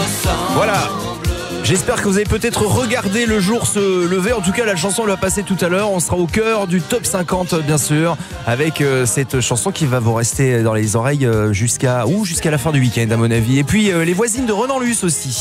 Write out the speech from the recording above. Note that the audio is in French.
Voilà. J'espère que vous avez peut-être regardé le jour se lever. En tout cas, la chanson va passer tout à l'heure. On sera au cœur du top 50, bien sûr, avec cette chanson qui va vous rester dans les oreilles jusqu'à la fin du week-end, à mon avis. Et puis, les voisines de Renan Luce aussi.